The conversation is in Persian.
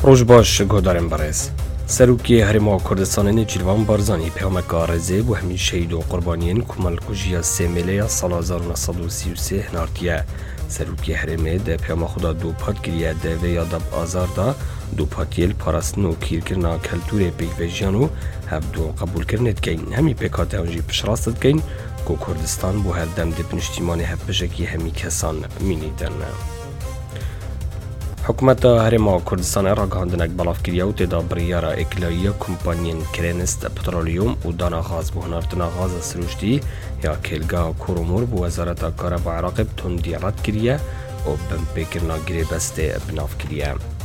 روز باش گودارم برس سروکی هرما کردستان نجیروان بارزانی پیامک آرزه و همین شهید و قربانیان کمال کجیا 3 میلیارد سال 1933 نارتیه سروکی هرمه ده پیام خدا دو پات گریه ده و یادب آزار دا دو پاتیل پاراستن و کیر کرنا کلتور پیکوژیانو هف دو قبول کرنید کین همی پیکات اونجی پشراست کین کو کردستان بو هر دم ده پنشتیمان هف بشکی همی کسان مینیدن. حکومت هرما کردستان راگهاندنک بلافکریه و تدا بریارا اکلایی کمپانین کرنست پترولیوم و دانا غاز بهنارتنا غاز سروشتی یا کلگا کورومور بو وزارت کار با عراق تندی رد کریه و بمپیکرنا گری بسته بنافکریه.